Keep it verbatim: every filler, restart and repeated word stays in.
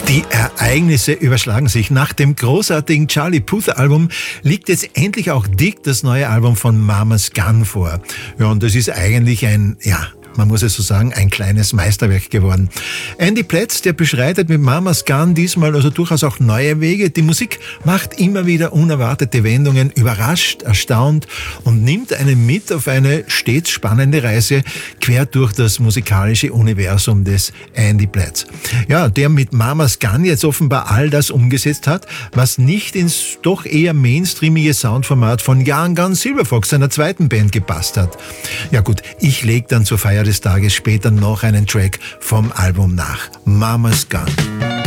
Die Ereignisse überschlagen sich. Nach dem großartigen Charlie Puth Album liegt jetzt endlich auch dick das neue Album von Mama's Gun vor. Ja, und das ist eigentlich ein, ja, man muss es so sagen, ein kleines Meisterwerk geworden. Andy Plätz, der beschreitet mit Mama's Gun diesmal also durchaus auch neue Wege. Die Musik macht immer wieder unerwartete Wendungen, überrascht, erstaunt und nimmt einen mit auf eine stets spannende Reise quer durch das musikalische Universum des Andy Plätz. Ja, der mit Mama's Gun jetzt offenbar all das umgesetzt hat, was nicht ins doch eher mainstreamige Soundformat von Young Gun Silverfox, seiner zweiten Band, gepasst hat. Ja gut, ich leg dann zur Feier des Tages später noch einen Track vom Album nach. Mama's Gun.